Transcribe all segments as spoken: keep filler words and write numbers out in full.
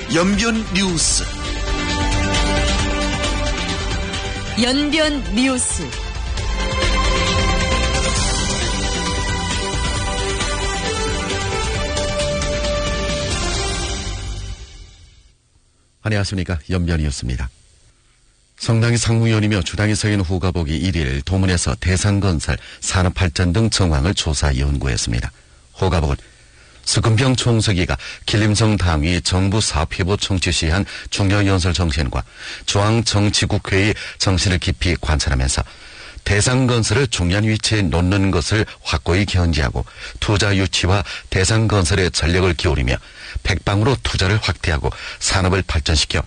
연변 뉴스. 연변 뉴스. 안녕하십니까. 연변 뉴스입니다. 성당의 상무위원이며 주당에 서 있는 후가복이 일일 도문에서 대상건설, 산업발전 등 정황을 조사 연구했습니다. 후가복은 수금병 총서기가 길림성 당위 정부 사업회보 청취시한 중요연설 정신과 중앙정치국회의 정신을 깊이 관찰하면서 대상건설을 중요한 위치에 놓는 것을 확고히 견지하고 투자 유치와 대상건설에 전력을 기울이며 백방으로 투자를 확대하고 산업을 발전시켜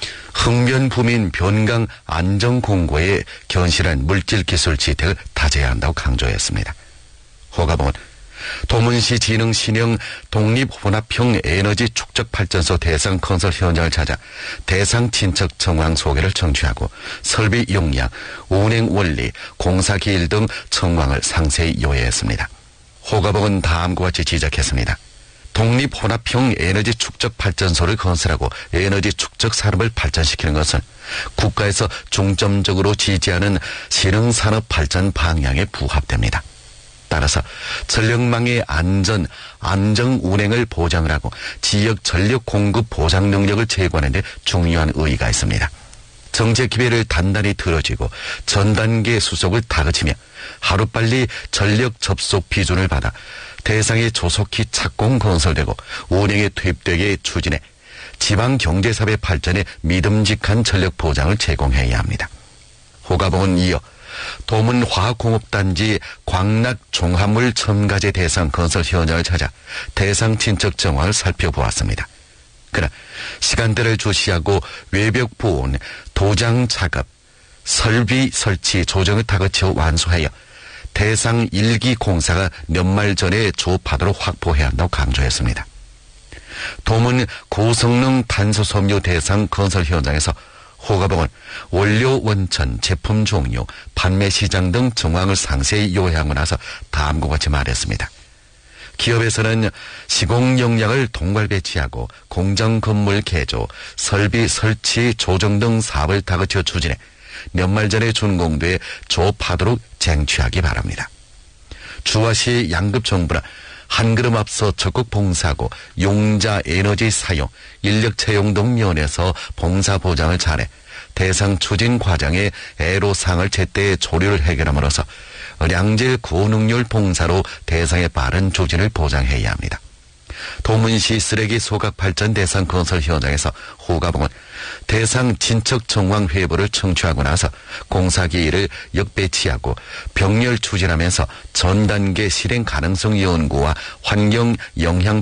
흥변부민 변강 안정공고에 견실한 물질기술 지택을 다져야 한다고 강조했습니다. 호가봉은 도문시 진흥 신형 독립혼합형 에너지 축적발전소 대상 건설 현장을 찾아 대상 친척 정황 소개를 청취하고 설비 용량, 운행 원리, 공사 기일 등 정황을 상세히 요약했습니다. 호가봉은 다음과 같이 지적했습니다. 독립혼합형 에너지 축적 발전소를 건설하고 에너지 축적 산업을 발전시키는 것은 국가에서 중점적으로 지지하는 신흥산업 발전 방향에 부합됩니다. 따라서 전력망의 안전, 안정 운행을 보장을 하고 지역 전력 공급 보장 능력을 제고하는 데 중요한 의의가 있습니다. 정책 기회를 단단히 들어주고 전 단계 수속을 다그치며 하루빨리 전력 접속 비준을 받아 대상이 조속히 착공 건설되고 운행에 투입되게 추진해 지방경제사회 발전에 믿음직한 전력 보장을 제공해야 합니다. 호가봉은 이어 도문화학공업단지 광락종합물 첨가제 대상 건설 현장을 찾아 대상 친척 정황을 살펴보았습니다. 그러나 시간대를 주시하고 외벽 보온, 도장 작업, 설비 설치 조정을 다그쳐 완수하여 대상 일기 공사가 연말 전에 조업하도록 확보해야 한다고 강조했습니다. 도문 고성능 탄소섬유 대상 건설 현장에서 호가봉은 원료 원천, 제품 종류, 판매 시장 등 정황을 상세히 요약하고 나서 다음과 같이 말했습니다. 기업에서는 시공 역량을 동괄 배치하고 공장 건물 개조, 설비 설치 조정 등 사업을 다그쳐 추진해 연말 전에 준공돼 조업하도록 쟁취하기 바랍니다. 주화시 양급정부는 한 걸음 앞서 적극 봉사하고 용자 에너지 사용, 인력 채용 등 면에서 봉사 보장을 잘해 대상 추진 과정에 애로사항을 제때 조류를 해결함으로써 량질 고능률 봉사로 대상의 빠른 추진을 보장해야 합니다. 도문시 쓰레기 소각 발전 대상 건설 현장에서 호가봉은 대상 진척 정황 회보를 청취하고 나서 공사 기일을 역배치하고 병렬 추진하면서 전 단계 실행 가능성 연구와 환경 영향